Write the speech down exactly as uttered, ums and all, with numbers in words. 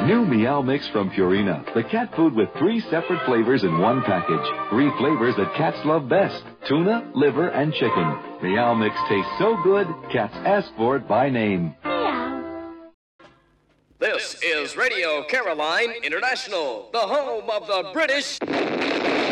New Meow Mix from Purina, the cat food with three separate flavors in one package. Three flavors that cats love best: tuna, liver, and chicken. Meow Mix tastes so good, cats ask for it by name. Meow. This is Radio Caroline International, the home of the British